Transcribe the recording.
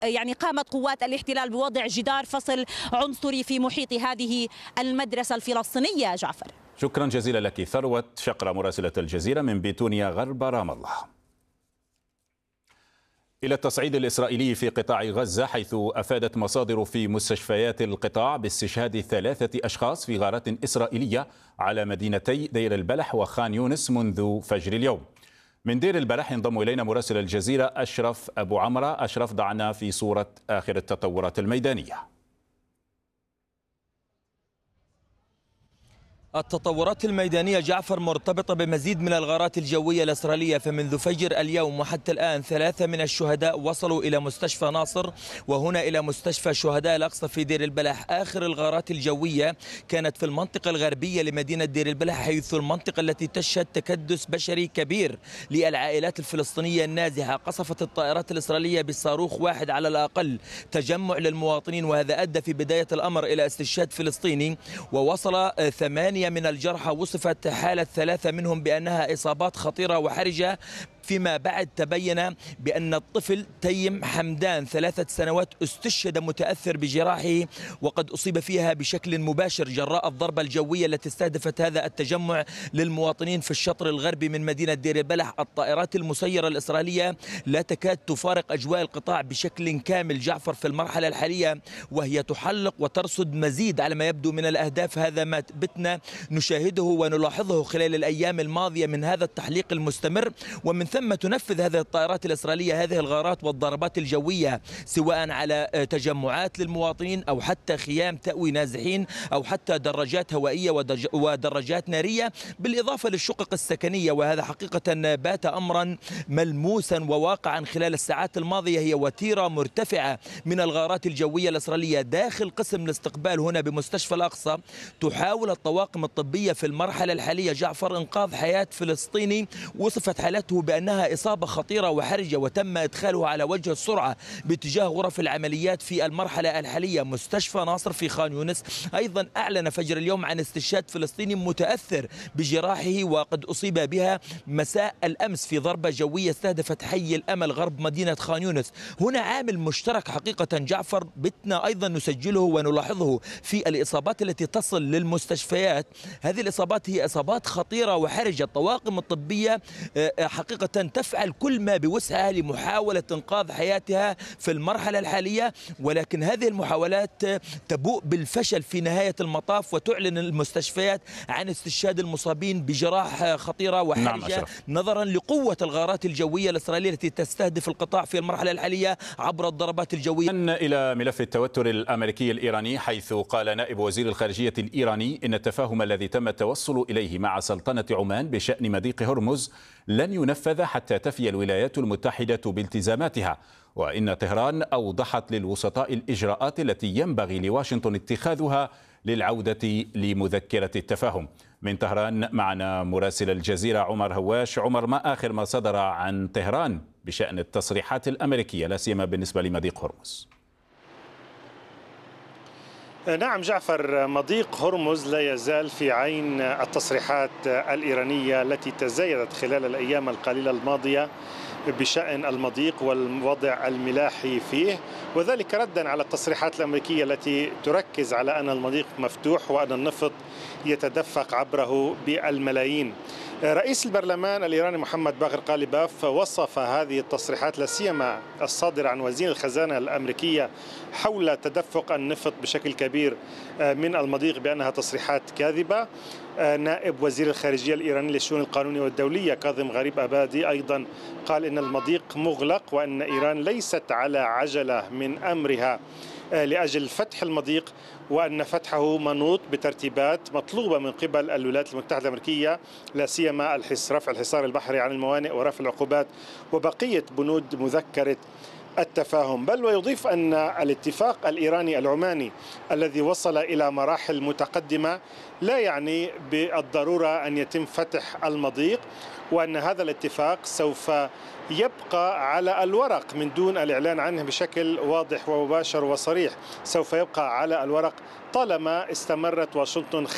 يعني قامت قوات الاحتلال بوضع جدار فصل عنصري في محيط هذه المدرسة الفلسطينية. جعفر، شكرا جزيلا لك. ثروة شقرة مراسلة الجزيرة من بيتونيا غرب رام الله. إلى التصعيد الإسرائيلي في قطاع غزة، حيث أفادت مصادر في مستشفيات القطاع باستشهاد 3 أشخاص في غارات إسرائيلية على مدينتي دير البلح وخان يونس منذ فجر اليوم. من دير البلح ينضم إلينا مراسل الجزيرة أشرف أبو عمرة. أشرف، ضعنا في صورة آخر التطورات الميدانية. التطورات الميدانية جعفر مرتبطة بمزيد من الغارات الجوية الإسرائيلية، فمنذ فجر اليوم وحتى الآن 3 من الشهداء وصلوا إلى مستشفى ناصر، وهنا إلى مستشفى شهداء الأقصى في دير البلح. آخر الغارات الجوية كانت في المنطقة الغربية لمدينة دير البلح، حيث المنطقة التي تشهد تكدس بشري كبير للعائلات الفلسطينية النازحة. قصفت الطائرات الإسرائيلية بصاروخ واحد على الأقل تجمع للمواطنين، وهذا أدى في بداية الأمر إلى استشهاد فلسطيني، ووصل 8 من الجرحى. وصفت حالة 3 منهم بأنها إصابات خطيرة وحرجة، فيما بعد تبين بأن الطفل تيم حمدان 3 سنوات استشهد متأثر بجراحه، وقد أصيب فيها بشكل مباشر جراء الضربة الجوية التي استهدفت هذا التجمع للمواطنين في الشطر الغربي من مدينة دير البلح. الطائرات المسيرة الإسرائيلية لا تكاد تفارق أجواء القطاع بشكل كامل جعفر في المرحلة الحالية، وهي تحلق وترصد مزيد على ما يبدو من الأهداف. هذا ما بتنا نشاهده ونلاحظه خلال الأيام الماضية من هذا التحليق المستمر، ومن ثم تنفذ هذه الطائرات الإسرائيلية هذه الغارات والضربات الجوية سواء على تجمعات للمواطنين أو حتى خيام تأوي نازحين أو حتى دراجات هوائية ودراجات نارية، بالإضافة للشقق السكنية. وهذا حقيقة بات أمرا ملموسا وواقعا خلال الساعات الماضية. هي وتيرة مرتفعة من الغارات الجوية الإسرائيلية داخل قسم الاستقبال هنا بمستشفى الأقصى. تحاول الطواقم الطبية في المرحلة الحالية جعفر إنقاذ حياة فلسطيني وصفت حالته بأنها إصابة خطيرة وحرجة، وتم إدخاله على وجه السرعة باتجاه غرف العمليات في المرحلة الحالية. مستشفى ناصر في خان يونس أيضا أعلن فجر اليوم عن استشهاد فلسطيني متأثر بجراحه، وقد أصيب بها مساء الأمس في ضربة جوية استهدفت حي الأمل غرب مدينة خان يونس. هنا عامل مشترك حقيقة جعفر بتنا أيضا نسجله ونلاحظه في الإصابات التي تصل للمستشفيات. هذه الإصابات هي إصابات خطيرة وحرجة. الطواقم الطبية حقيقة تفعل كل ما بوسعها لمحاولة إنقاذ حياتها في المرحلة الحالية، ولكن هذه المحاولات تبوء بالفشل في نهاية المطاف، وتعلن المستشفيات عن استشهاد المصابين بجراح خطيرة وحرجة نظرا لقوة الغارات الجوية الإسرائيلية التي تستهدف القطاع في المرحلة الحالية عبر الضربات الجوية. إلى ملف التوتر الأمريكي الإيراني، حيث قال نائب وزير الخارجية الإيراني إن التفاهم الذي تم التوصل إليه مع سلطنة عمان بشأن مضيق هرمز لن ينفذ حتى تفي الولايات المتحدة بالتزاماتها، وإن طهران أوضحت للوسطاء الإجراءات التي ينبغي لواشنطن اتخاذها للعودة لمذكرة التفاهم. من طهران معنا مراسل الجزيرة عمر هواش. عمر، ما آخر ما صدر عن طهران بشأن التصريحات الأمريكية لا سيما بالنسبة لمضيق هرمز؟ نعم جعفر، مضيق هرمز لا يزال في عين التصريحات الإيرانية التي تزايدت خلال الأيام القليلة الماضية بشأن المضيق والوضع الملاحي فيه، وذلك ردا على التصريحات الأمريكية التي تركز على أن المضيق مفتوح وأن النفط يتدفق عبره بالملايين. رئيس البرلمان الإيراني محمد باقر قالباف وصف هذه التصريحات لا سيما الصادرة عن وزير الخزانة الأمريكية حول تدفق النفط بشكل كبير من المضيق بأنها تصريحات كاذبة. نائب وزير الخارجية الإيراني للشؤون القانونية والدولية كاظم غريب أبادي أيضا قال إن المضيق مغلق وأن إيران ليست على عجلة من أمرها لأجل فتح المضيق، وأن فتحه منوط بترتيبات مطلوبة من قبل الولايات المتحدة الأمريكية لا سيما رفع الحصار البحري عن الموانئ ورفع العقوبات وبقية بنود مذكرة التفاهم. بل ويضيف أن الاتفاق الإيراني العماني الذي وصل إلى مراحل متقدمة لا يعني بالضرورة أن يتم فتح المضيق، وأن هذا الاتفاق سوف يبقى على الورق من دون الإعلان عنه بشكل واضح ومباشر وصريح. سوف يبقى على الورق طالما استمرت واشنطن